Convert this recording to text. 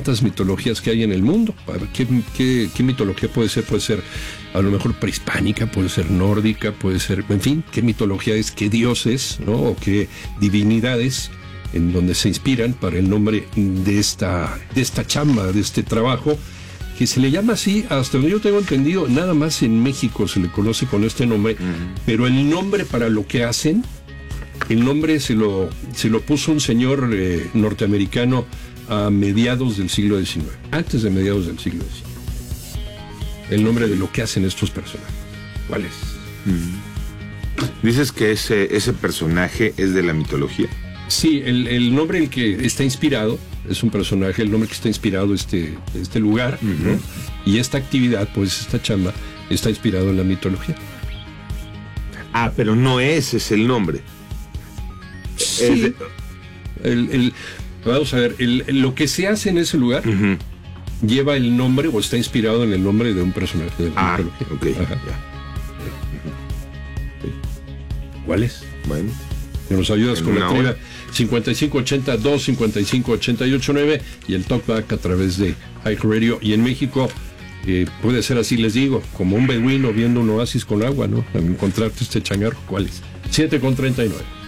tantas mitologías que hay en el mundo. A ver, ¿qué mitología puede ser? Puede ser a lo mejor prehispánica, puede ser nórdica, puede ser, en fin, qué mitología es, qué dioses, ¿no? O qué divinidades en donde se inspiran para el nombre de esta chamba, de este trabajo, que se le llama así, hasta donde yo tengo entendido, nada más en México se le conoce con este nombre, pero el nombre para lo que hacen, el nombre se lo puso un señor norteamericano a mediados del siglo XIX, antes de mediados del siglo XIX. El nombre de lo que hacen estos personajes. ¿Cuál es? Dices que ese personaje es de la mitología. Sí, el nombre en el que está inspirado es un personaje, el nombre que está inspirado este lugar, ¿no? Y esta actividad, pues esta chamba, está inspirado en la mitología. Ah, pero no ese es el nombre. Sí. Vamos a ver, lo que se hace en ese lugar lleva el nombre o está inspirado en el nombre de un personaje de la mitología. Okay. Ajá. ¿Cuál es? Bueno. Que nos ayudas con la trivia 5580-255-889 y el talkback a través de Hike Radio. Y en México puede ser así, les digo, como un beduino viendo un oasis con agua, ¿no? Al encontrarte este changarro. ¿Cuál es? 7:39.